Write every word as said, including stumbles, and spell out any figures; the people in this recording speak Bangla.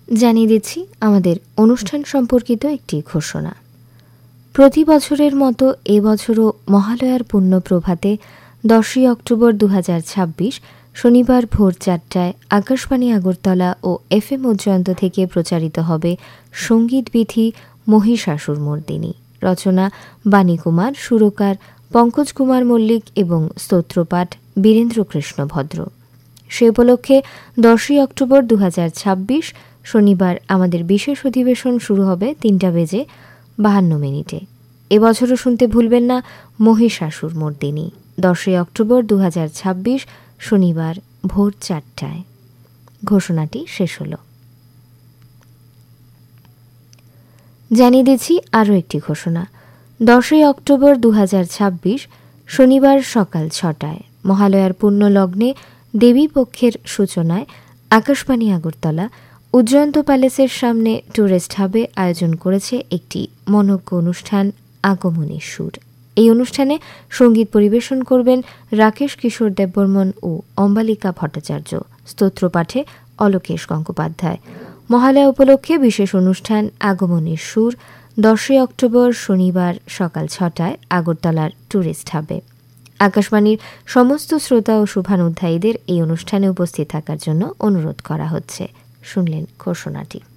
জানিয়ে দিচ্ছি আমাদের অনুষ্ঠান সম্পর্কিত একটি ঘোষণা। প্রতি বছরের মতো এবছরও মহালয়ার পুণ্য প্রভাতে দশই অক্টোবর দু হাজার ছাব্বিশ শনিবার ভোর চারটায় আকাশবাণী আগরতলা ও এফ এম উজ্জয়ন্ত থেকে প্রচারিত হবে সঙ্গীতবিথি মহিষাসুরমর্দিনী। রচনা বাণীকুমার, সুরকার পঙ্কজ কুমার মল্লিক এবং স্তোত্রপাঠ বীরেন্দ্র কৃষ্ণ ভদ্র। সে উপলক্ষে দশই অক্টোবর দু হাজার ছাব্বিশ শনিবার আমাদের বিশেষ অধিবেশন শুরু হবে তিনটা বেজে বাহান্ন মিনিটে। এবছরও শুনতে ভুলবেন না মহিষাসুরমর্দিনী, দশই অক্টোবর দু হাজার ছাব্বিশ শনিবার ভোর চারটায়। ঘোষণাটি শেষ হল। জানিয়ে দিচ্ছি আরও একটি ঘোষণা। দশই অক্টোবর দু হাজার ছাব্বিশ শনিবার সকাল ছটায় মহালয়ার পুণ্য লগ্নে দেবী পক্ষের সূচনায় আকাশবাণী আগরতলা উজ্জয়ন্ত প্যালেসের সামনে টুরিস্ট হাবে আয়োজন করেছে একটি মনোজ্ঞ অনুষ্ঠান আগমনী সুর। এই অনুষ্ঠানে সঙ্গীত পরিবেশন করবেন রাকেশ কিশোর দেববর্মন ও অম্বালিকা ভট্টাচার্য। স্তোত্রপাঠে অলোকেশ গঙ্গোপাধ্যায়। মহালয়া উপলক্ষে বিশেষ অনুষ্ঠান আগমনীর সুর দশই অক্টোবর শনিবার সকাল ছটায় আগরতলার টুরিস্ট হাবে। আকাশবাণীর সমস্ত শ্রোতা ও শুভানুধ্যায়ীদের এই অনুষ্ঠানে উপস্থিত থাকার জন্য অনুরোধ করা হচ্ছে। শুনলেন ঘোষণাটি।